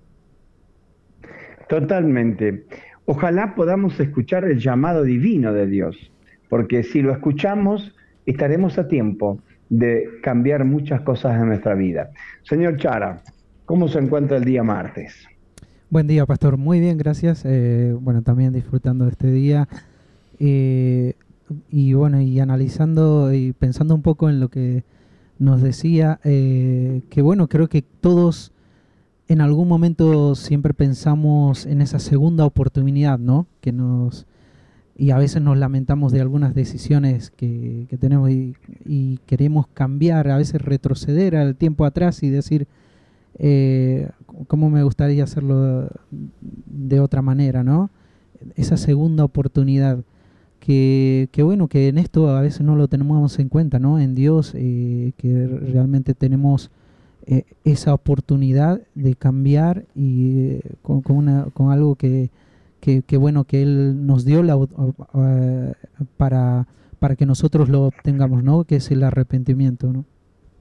Totalmente. Ojalá podamos escuchar el llamado divino de Dios, porque si lo escuchamos, estaremos a tiempo de cambiar muchas cosas en nuestra vida. Señor Chara, ¿cómo se encuentra el día martes? Buen día, pastor. Muy bien, gracias. Eh, bueno, también disfrutando de este día. Eh, y bueno, y analizando y pensando un poco en lo que nos decía, eh, que bueno, creo que todos en algún momento siempre pensamos en esa segunda oportunidad, ¿no? Que nos y a veces nos lamentamos de algunas decisiones que, que tenemos y, y queremos cambiar, a veces retroceder al tiempo atrás y decir, eh, ¿cómo me gustaría hacerlo de otra manera, ¿no? Esa segunda oportunidad. Que, que bueno, que en esto a veces no lo tenemos en cuenta, ¿no? En Dios, eh, que realmente tenemos eh, esa oportunidad de cambiar y eh, con, con, una, con algo que, que, que bueno, que Él nos dio la, uh, para, para que nosotros lo obtengamos, ¿no? Que es el arrepentimiento, ¿no?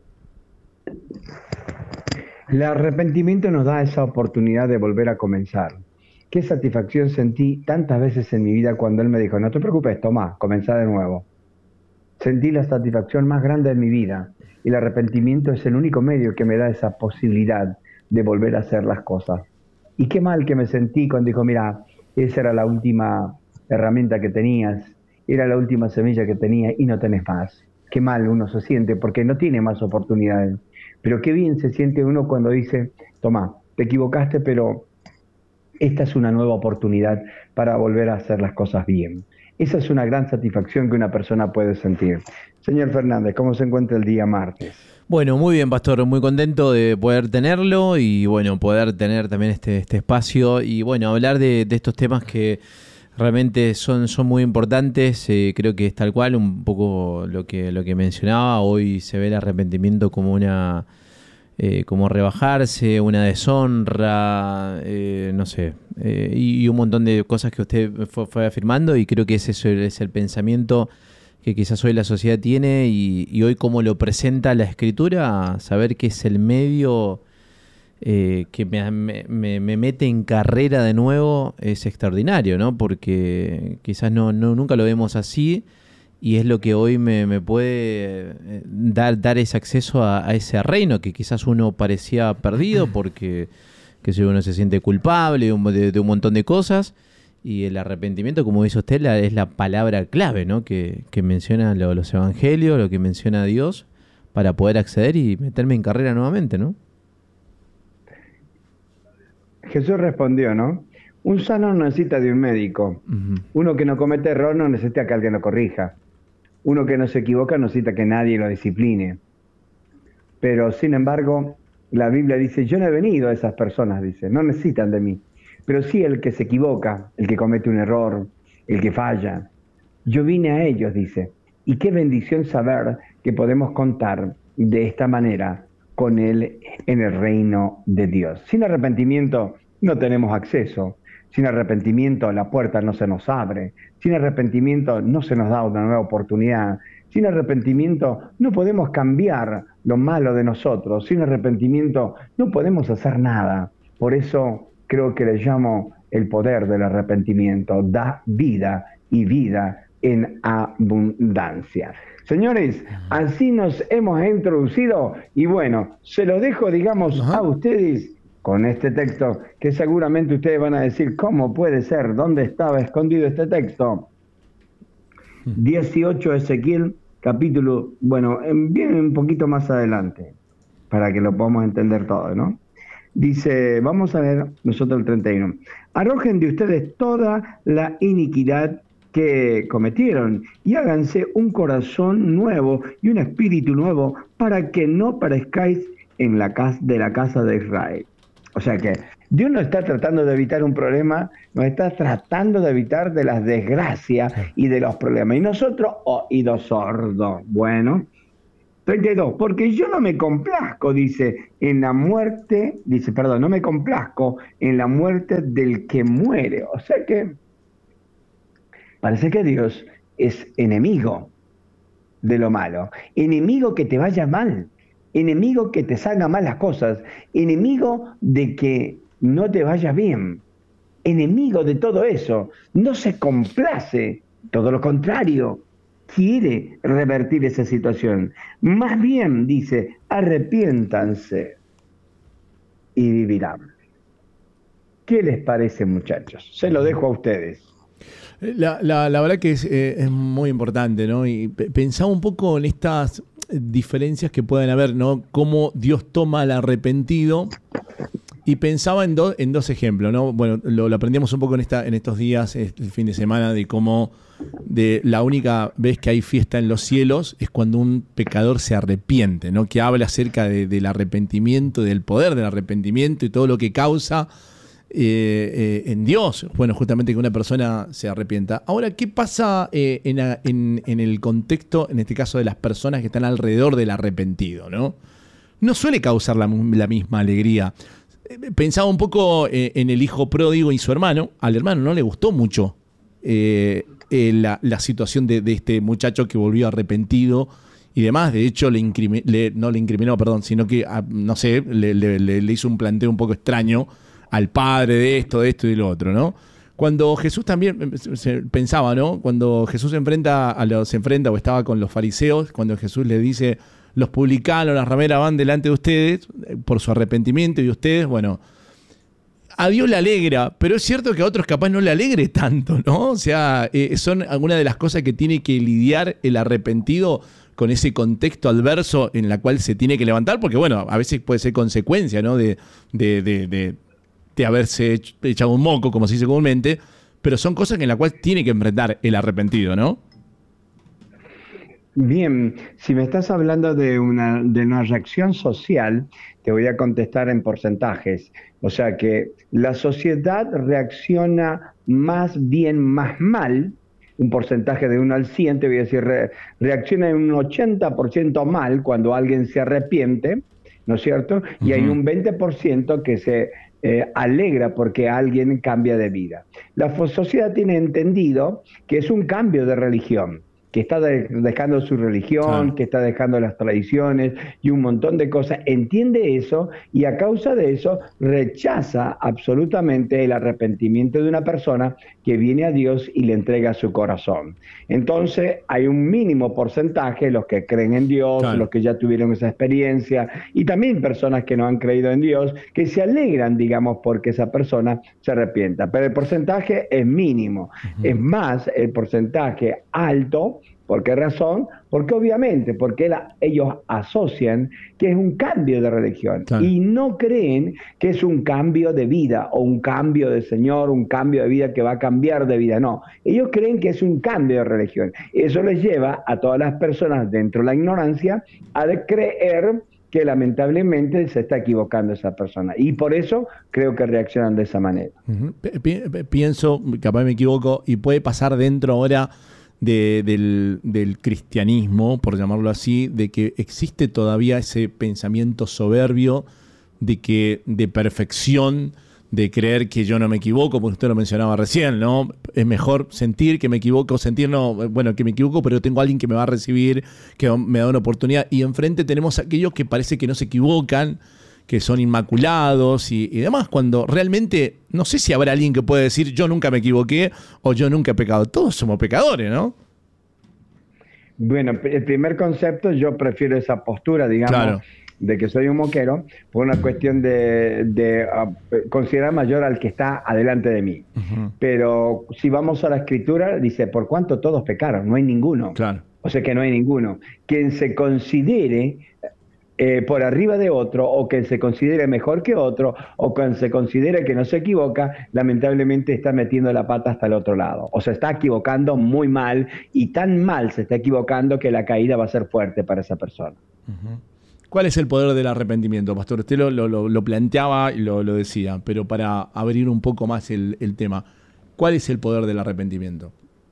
El arrepentimiento nos da esa oportunidad de volver a comenzar. Qué satisfacción sentí tantas veces en mi vida cuando Él me dijo, no te preocupes, toma, comenzá de nuevo. Sentí la satisfacción más grande de mi vida y el arrepentimiento es el único medio que me da esa posibilidad de volver a hacer las cosas. Y qué mal que me sentí cuando dijo, mira, esa era la última herramienta que tenías, era la última semilla que tenía y no tenés más. Qué mal uno se siente porque no tiene más oportunidades. Pero qué bien se siente uno cuando dice, toma, te equivocaste, pero esta es una nueva oportunidad para volver a hacer las cosas bien. Esa es una gran satisfacción que una persona puede sentir. Señor Fernández, ¿cómo se encuentra el día martes? Bueno, muy bien, pastor, muy contento de poder tenerlo y bueno, poder tener también este, este espacio y bueno, hablar de, de estos temas que realmente son, son muy importantes. Eh, creo que es tal cual un poco lo que, lo que mencionaba. Hoy se ve el arrepentimiento como una... Eh, como rebajarse, una deshonra, eh, no sé, eh, y, y un montón de cosas que usted fue, fue afirmando y creo que ese es el, es el pensamiento que quizás hoy la sociedad tiene y, y hoy como lo presenta la Escritura, saber que es el medio eh, que me, me, me mete en carrera de nuevo es extraordinario, ¿no? Porque quizás no, no nunca lo vemos así. Y es lo que hoy me, me puede dar, dar ese acceso a, a ese reino que quizás uno parecía perdido porque que si uno se siente culpable de un, de, de un montón de cosas. Y el arrepentimiento, como dice usted, la, es la palabra clave, ¿no? que, que menciona lo, los evangelios, lo que menciona Dios, para poder acceder y meterme en carrera nuevamente, ¿no? Jesús respondió, ¿no? Un sano no necesita de un médico. Uh-huh. Uno que no comete error no necesita que alguien lo corrija. Uno que no se equivoca no necesita que nadie lo discipline. Pero, sin embargo, la Biblia dice, yo no he venido a esas personas, dice, no necesitan de mí. Pero sí el que se equivoca, el que comete un error, el que falla. Yo vine a ellos, dice. Y qué bendición saber que podemos contar de esta manera con Él en el reino de Dios. Sin arrepentimiento no tenemos acceso. Sin arrepentimiento la puerta no se nos abre. Sin arrepentimiento no se nos da una nueva oportunidad. Sin arrepentimiento no podemos cambiar lo malo de nosotros. Sin arrepentimiento no podemos hacer nada. Por eso creo que le llamo el poder del arrepentimiento. Da vida y vida en abundancia. Señores, así nos hemos introducido y bueno, se lo dejo, digamos, Ajá. a ustedes con este texto, que seguramente ustedes van a decir, ¿cómo puede ser? ¿Dónde estaba escondido este texto? dieciocho Ezequiel, capítulo, bueno, viene un poquito más adelante. para que lo podamos entender todo, ¿no? Dice, vamos a ver nosotros el treinta y uno. Arrojen de ustedes toda la iniquidad que cometieron y háganse un corazón nuevo y un espíritu nuevo para que no parezcáis en la casa de la casa de Israel. O sea que Dios no está tratando de evitar un problema, nos está tratando de evitar de las desgracias y de los problemas. Y nosotros, oídos sordos, bueno... treinta y dos, porque yo no me complazco, dice, en la muerte, dice, perdón, no me complazco en la muerte del que muere. O sea que parece que Dios es enemigo de lo malo, enemigo que te vaya mal, enemigo que te salga mal las cosas, enemigo de que no te vaya bien, enemigo de todo eso. No se complace, todo lo contrario. Quiere revertir esa situación. Más bien dice, arrepiéntanse y vivirán. ¿Qué les parece, muchachos? Se lo dejo a ustedes. La, la, la verdad que es, eh, es muy importante, ¿no? Y pensaba un poco en estas diferencias que pueden haber, ¿no? Cómo Dios toma al arrepentido. Y pensaba en, do, en dos ejemplos, ¿no? Bueno, lo, lo aprendimos un poco en, esta, en estos días, el fin de semana, de cómo de la única vez que hay fiesta en los cielos es cuando un pecador se arrepiente, ¿no? Que habla acerca de, del arrepentimiento, del poder del arrepentimiento y todo lo que causa eh, eh, en Dios. Bueno, justamente que una persona se arrepienta. Ahora, ¿qué pasa eh, en, en, en el contexto, en este caso, de las personas que están alrededor del arrepentido, ¿no? No suele causar la, la misma alegría. Pensaba un poco eh, en el hijo pródigo y su hermano. Al hermano no le gustó mucho eh, eh, la, la situación de, de este muchacho que volvió arrepentido y demás. De hecho, le, incrimi- le no le incriminó, perdón, sino que, ah, no sé, le, le, le hizo un planteo un poco extraño al padre de esto, de esto y de lo otro, ¿no? Cuando Jesús también se pensaba, ¿no? Cuando Jesús se enfrenta, a los, se enfrenta o estaba con los fariseos, cuando Jesús le dice... los publicanos, las rameras van delante de ustedes por su arrepentimiento y ustedes, bueno, a Dios le alegra, pero es cierto que a otros capaz no le alegre tanto, ¿no? O sea, eh, son algunas de las cosas que tiene que lidiar el arrepentido con ese contexto adverso en la cual se tiene que levantar, porque bueno, a veces puede ser consecuencia, ¿no? De, de, de, de, de haberse echado un moco, como se dice comúnmente, pero son cosas en las cuales tiene que enfrentar el arrepentido, ¿no? Bien, si me estás hablando de una, de una reacción social, te voy a contestar en porcentajes. O sea que la sociedad reacciona más bien más mal, un porcentaje de uno al cien, te voy a decir, re, reacciona en un ochenta por ciento mal cuando alguien se arrepiente, ¿no es cierto? Y uh-huh. hay un veinte por ciento que se eh, alegra porque alguien cambia de vida. La sociedad tiene entendido que es un cambio de religión, que está de, dejando su religión, ah. que está dejando las tradiciones y un montón de cosas, entiende eso y a causa de eso rechaza absolutamente el arrepentimiento de una persona que viene a Dios y le entrega su corazón. Entonces hay un mínimo porcentaje, los que creen en Dios, claro. los que ya tuvieron esa experiencia y también personas que no han creído en Dios, que se alegran, digamos, porque esa persona se arrepienta. Pero el porcentaje es mínimo. Uh-huh. Es más, el porcentaje alto. ¿Por qué razón? Porque obviamente, porque la, ellos asocian que es un cambio de religión claro. y no creen que es un cambio de vida o un cambio de Señor, un cambio de vida que va a cambiar de vida. No, ellos creen que es un cambio de religión. Eso les lleva a todas las personas dentro de la ignorancia a de creer que lamentablemente se está equivocando esa persona. Y por eso creo que reaccionan de esa manera. Uh-huh. Pi- pienso, capaz me equivoco, y puede pasar dentro ahora... De, del, del cristianismo, por llamarlo así, de que existe todavía ese pensamiento soberbio de que de perfección, de creer que yo no me equivoco, porque usted lo mencionaba recién, ¿no? Es mejor sentir que me equivoco, sentir no, bueno, que me equivoco, pero tengo a alguien que me va a recibir, que me da una oportunidad, y enfrente tenemos a aquellos que parece que no se equivocan, que son inmaculados y, y demás, cuando realmente no sé si habrá alguien que pueda decir yo nunca me equivoqué o yo nunca he pecado. Todos somos pecadores, ¿no? Bueno, el primer concepto, yo prefiero esa postura, digamos, claro. de que soy un moquero, por una cuestión de, de uh, considerar mayor al que está adelante de mí. Uh-huh. Pero si vamos a la Escritura, dice, por cuanto todos pecaron, no hay ninguno. Claro. O sea que no hay ninguno. Quien se considere eh, por arriba de otro, o que se considere mejor que otro, o que se considere que no se equivoca, lamentablemente está metiendo la pata hasta el otro lado. O se está equivocando muy mal, y tan mal se está equivocando que la caída va a ser fuerte para esa persona. Uh-huh. ¿Cuál es el poder del arrepentimiento, pastor? Usted lo, lo, lo planteaba y lo, lo decía, pero para abrir un poco más el, el tema, ¿cuál es el poder del arrepentimiento?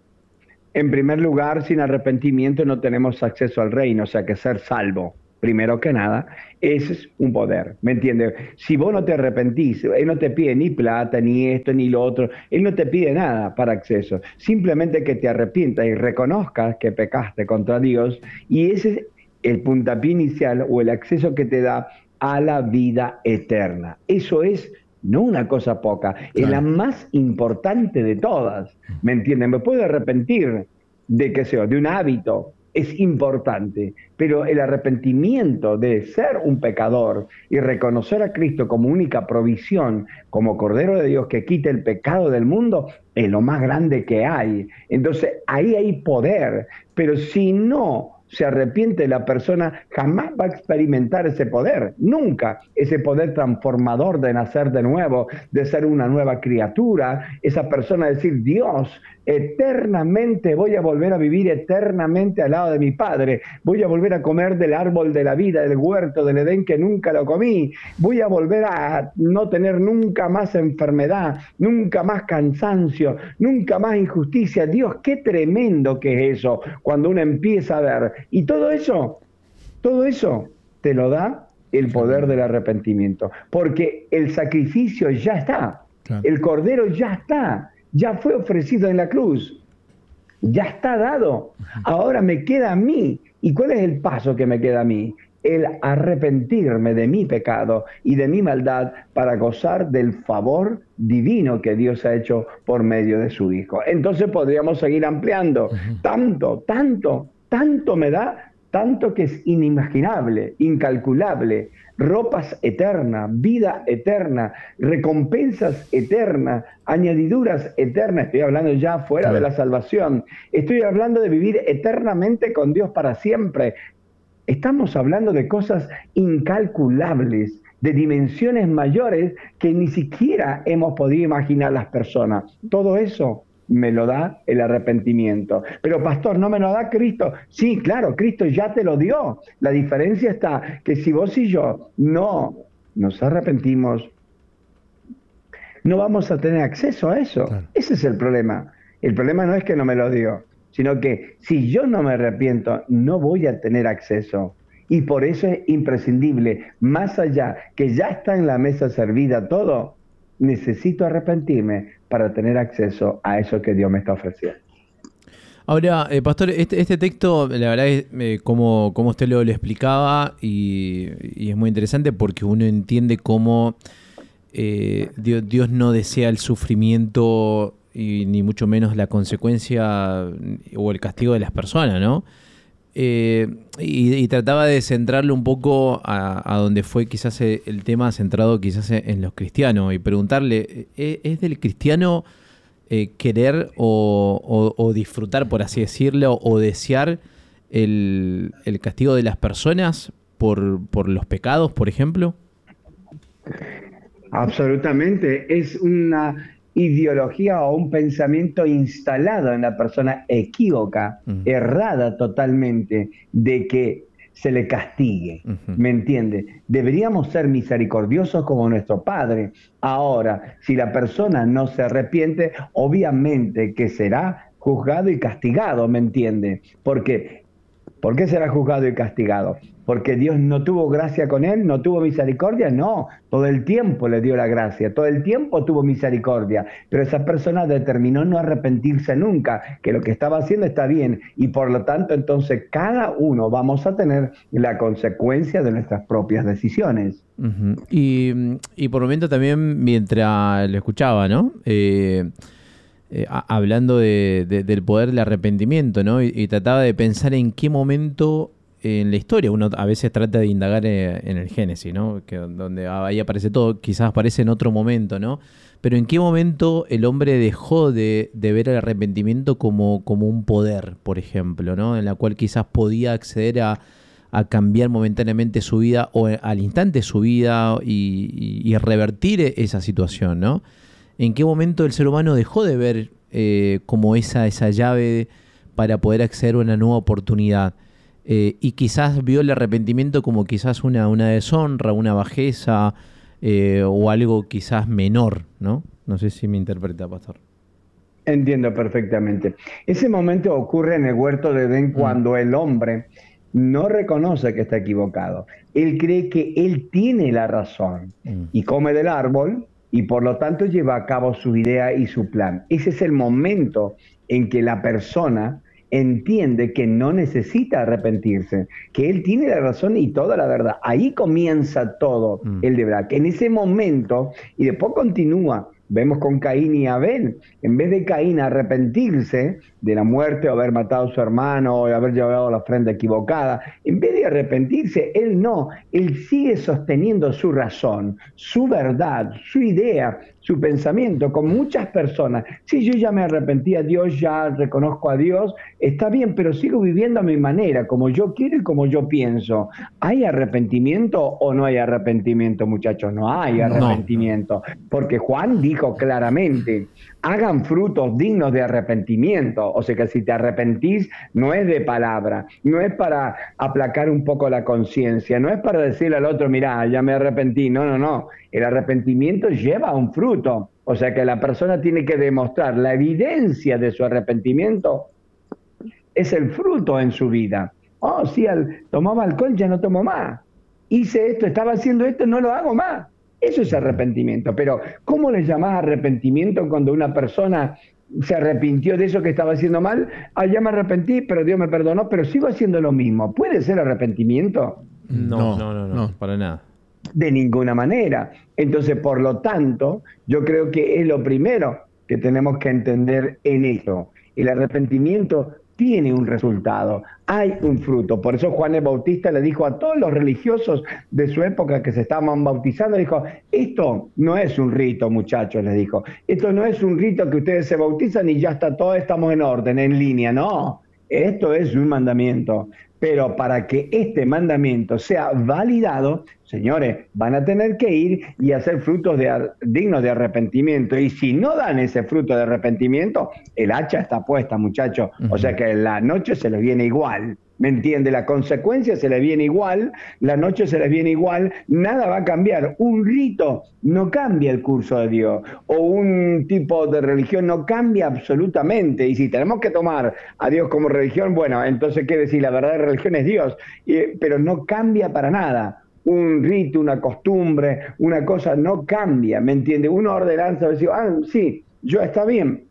En primer lugar, sin arrepentimiento no tenemos acceso al reino, o sea que ser salvo, primero que nada, ese es un poder, ¿me entiendes? Si vos no te arrepentís, Él no te pide ni plata, ni esto, ni lo otro, Él no te pide nada para acceso, simplemente que te arrepientas y reconozcas que pecaste contra Dios, y ese es el puntapié inicial o el acceso que te da a la vida eterna. Eso es no una cosa poca, claro. Es la más importante de todas, ¿me entienden? Me puedo arrepentir de que sea, de un hábito, es importante, pero el arrepentimiento de ser un pecador y reconocer a Cristo como única provisión, como Cordero de Dios que quita el pecado del mundo, es lo más grande que hay. Entonces ahí hay poder, pero si no se arrepiente la persona, jamás va a experimentar ese poder, nunca, ese poder transformador de nacer de nuevo, de ser una nueva criatura, esa persona decir, Dios, eternamente voy a volver a vivir eternamente al lado de mi Padre, voy a volver a comer del árbol de la vida, del huerto del Edén que nunca lo comí, voy a volver a no tener nunca más enfermedad, nunca más cansancio, nunca más injusticia. Dios, qué tremendo que es eso, cuando uno empieza a ver. Y todo eso, todo eso te lo da el poder del arrepentimiento, porque el sacrificio ya está, claro. El cordero ya está, ya fue ofrecido en la cruz, ya está dado, ahora me queda a mí. ¿Y cuál es el paso que me queda a mí? El arrepentirme de mi pecado y de mi maldad para gozar del favor divino que Dios ha hecho por medio de su Hijo. Entonces podríamos seguir ampliando, uh-huh. tanto, tanto, tanto me da, tanto que es inimaginable, incalculable, ropas eternas, vida eterna, recompensas eternas, añadiduras eternas. Estoy hablando ya fuera de la salvación. Estoy hablando de vivir eternamente con Dios para siempre. Estamos hablando de cosas incalculables, de dimensiones mayores que ni siquiera hemos podido imaginar las personas. Todo eso me lo da el arrepentimiento. Pero pastor, ¿no me lo da Cristo? Sí, claro, Cristo ya te lo dio. La diferencia está que si vos y yo no nos arrepentimos, no vamos a tener acceso a eso. Claro. Ese es el problema. El problema no es que no me lo dio, sino que si yo no me arrepiento, no voy a tener acceso. Y por eso es imprescindible, más allá que ya está en la mesa servida todo, necesito arrepentirme para tener acceso a eso que Dios me está ofreciendo. Ahora, eh, pastor, este, este texto, la verdad es eh, como, como usted lo, lo explicaba y, y es muy interesante porque uno entiende cómo eh, Dios, Dios no desea el sufrimiento y ni mucho menos la consecuencia o el castigo de las personas, ¿no? Eh, y, y trataba de centrarlo un poco a, a donde fue quizás el tema centrado quizás en los cristianos y preguntarle, ¿es del cristiano eh, querer o, o, o disfrutar, por así decirlo, o desear el, el castigo de las personas por, por los pecados, por ejemplo? Absolutamente, es una ideología o un pensamiento instalado en la persona equívoca, uh-huh. errada totalmente, de que se le castigue, uh-huh. ¿me entiende? Deberíamos ser misericordiosos como nuestro Padre. Ahora, si la persona no se arrepiente, obviamente que será juzgado y castigado, ¿me entiende? Porque, ¿por qué será juzgado y castigado? Porque Dios no tuvo gracia con él, no tuvo misericordia, no, todo el tiempo le dio la gracia, todo el tiempo tuvo misericordia, pero esa persona determinó no arrepentirse nunca, que lo que estaba haciendo está bien, y por lo tanto entonces cada uno vamos a tener la consecuencia de nuestras propias decisiones. Uh-huh. Y, y por momento también, mientras lo escuchaba, ¿no? Eh, eh, a, hablando de, de, del poder del arrepentimiento, ¿no? Y, y trataba de pensar en qué momento en la historia, uno a veces trata de indagar en el Génesis, ¿no? Que donde ahí aparece todo, quizás aparece en otro momento, ¿no? Pero ¿en qué momento el hombre dejó de, de ver el arrepentimiento como, como un poder, por ejemplo, ¿no? En la cual quizás podía acceder a, a cambiar momentáneamente su vida o al instante su vida y, y, y revertir esa situación, ¿no? ¿En qué momento el ser humano dejó de ver eh, como esa, esa llave para poder acceder a una nueva oportunidad? Eh, y quizás vio el arrepentimiento como quizás una, una deshonra, una bajeza eh, o algo quizás menor, ¿no? No sé si me interpreta, pastor. Entiendo perfectamente. Ese momento ocurre en el huerto de Edén cuando mm. el hombre no reconoce que está equivocado. Él cree que él tiene la razón mm. y come del árbol y por lo tanto lleva a cabo su idea y su plan. Ese es el momento en que la persona entiende que no necesita arrepentirse, que él tiene la razón y toda la verdad. Ahí comienza todo mm. el de verdad. En ese momento, y después continúa, vemos con Caín y Abel. En vez de Caín arrepentirse de la muerte o haber matado a su hermano o haber llevado la ofrenda equivocada, en vez de arrepentirse, él no, él sigue sosteniendo su razón, su verdad, su idea, su pensamiento, con muchas personas. Sí, yo ya me arrepentí a Dios, ya reconozco a Dios, está bien, pero sigo viviendo a mi manera, como yo quiero y como yo pienso. ¿Hay arrepentimiento o no hay arrepentimiento, muchachos? No hay arrepentimiento, no. Porque Juan dijo claramente, hagan frutos dignos de arrepentimiento. O sea que si te arrepentís, no es de palabra, no es para aplacar un poco la conciencia, no es para decirle al otro, mirá, ya me arrepentí. No, no, no. El arrepentimiento lleva a un fruto. O sea que la persona tiene que demostrar la evidencia de su arrepentimiento. Es el fruto en su vida. Oh, sí, al, tomaba alcohol, ya no tomo más. Hice esto, estaba haciendo esto, no lo hago más. Eso es arrepentimiento. Pero, ¿cómo le llamás arrepentimiento cuando una persona se arrepintió de eso que estaba haciendo mal? Ah, ya me arrepentí, pero Dios me perdonó, pero sigo haciendo lo mismo. ¿Puede ser arrepentimiento? No, no, no, no, no, para nada. De ninguna manera. Entonces, por lo tanto, yo creo que es lo primero que tenemos que entender en esto. El arrepentimiento tiene un resultado, hay un fruto. Por eso Juan el Bautista le dijo a todos los religiosos de su época que se estaban bautizando, dijo, esto no es un rito, muchachos, les dijo. Esto no es un rito que ustedes se bautizan y ya está todo, estamos en orden, en línea. No, esto es un mandamiento. Pero para que este mandamiento sea validado, señores, van a tener que ir y hacer frutos de, dignos de arrepentimiento. Y si no dan ese fruto de arrepentimiento, el hacha está puesta, muchachos. Uh-huh. O sea que la noche se les viene igual. ¿Me entiende? La consecuencia se les viene igual, la noche se les viene igual, nada va a cambiar. Un rito no cambia el curso de Dios, o un tipo de religión no cambia absolutamente. Y si tenemos que tomar a Dios como religión, bueno, entonces qué decir, la verdadera religión es Dios, eh, pero no cambia para nada. Un rito, una costumbre, una cosa no cambia, ¿me entiende? Una ordenanza, decir, ah, sí, yo está bien,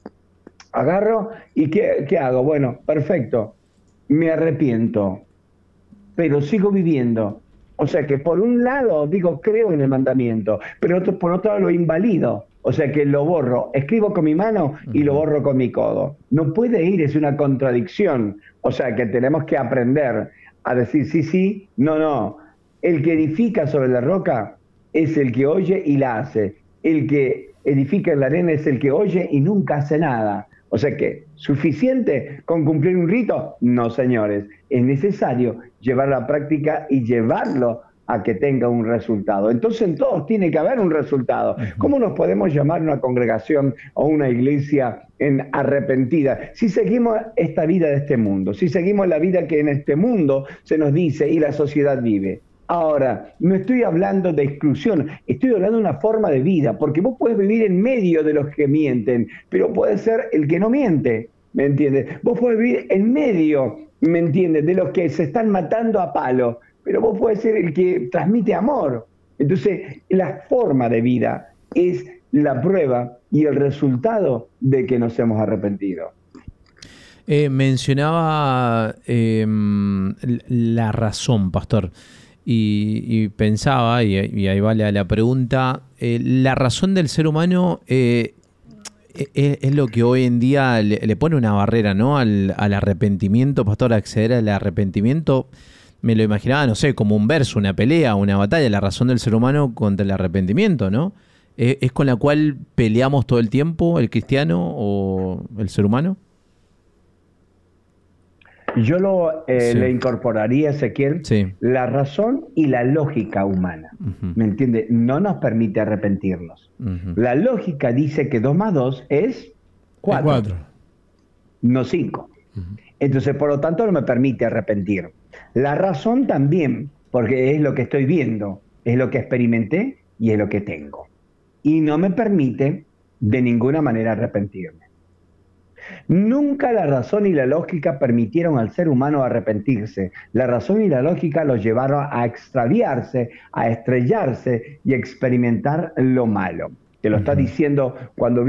agarro y ¿qué, qué hago? Bueno, perfecto. Me arrepiento, pero sigo viviendo. O sea que por un lado digo, creo en el mandamiento, pero otro, por otro lado lo invalido. O sea que lo borro, escribo con mi mano y lo borro con mi codo. No puede ir, es una contradicción. O sea que tenemos que aprender a decir sí, sí, no, no. El que edifica sobre la roca es el que oye y la hace. El que edifica en la arena es el que oye y nunca hace nada. O sea que, ¿suficiente con cumplir un rito? No, señores. Es necesario llevarlo a la práctica y llevarlo a que tenga un resultado. Entonces, en todos tiene que haber un resultado. ¿Cómo nos podemos llamar una congregación o una iglesia en arrepentida? Si seguimos esta vida de este mundo, si seguimos la vida que en este mundo se nos dice y la sociedad vive. Ahora, no estoy hablando de exclusión, estoy hablando de una forma de vida, porque vos podés vivir en medio de los que mienten, pero puedes ser el que no miente, ¿me entiendes? Vos podés vivir en medio, ¿me entiendes?, de los que se están matando a palo, pero vos podés ser el que transmite amor. Entonces, la forma de vida es la prueba y el resultado de que nos hemos arrepentido. Eh, mencionaba eh, la razón, pastor. Y, y pensaba, y, y ahí va la, la pregunta, eh, la razón del ser humano eh, es, es lo que hoy en día le, le pone una barrera, ¿no?, al, al arrepentimiento, pastor, acceder al arrepentimiento. Me lo imaginaba, no sé, como un verso, una pelea, una batalla, la razón del ser humano contra el arrepentimiento, ¿no? ¿Es, es con la cual peleamos todo el tiempo el cristiano o el ser humano? Yo lo, eh, Sí. le incorporaría, Ezequiel, Sí. la razón y la lógica humana. Ujú. ¿Me entiende? No nos permite arrepentirnos. Ujú. La lógica dice que dos más dos es cuatro, Cuatro. no cinco. Entonces, por lo tanto, no me permite arrepentir. La razón también, porque es lo que estoy viendo, es lo que experimenté y es lo que tengo. Y no me permite de ninguna manera arrepentirme. Nunca la razón y la lógica permitieron al ser humano arrepentirse. La razón y la lógica los llevaron a extraviarse, a estrellarse y a experimentar lo malo. Te lo está diciendo cuando